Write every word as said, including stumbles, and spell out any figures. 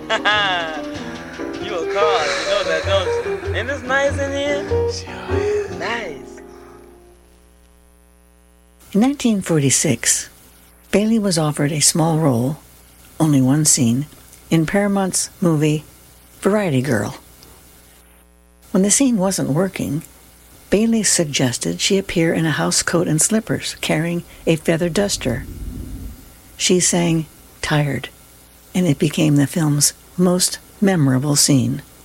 You a cause, you know that, don't you? Ain't this nice in here? Sure is. Nice. In nineteen forty-six, Bailey was offered a small role, only one scene, in Paramount's movie Variety Girl. When the scene wasn't working, Bailey suggested she appear in a house coat and slippers, carrying a feather duster. She sang Tired, and it became the film's most memorable scene.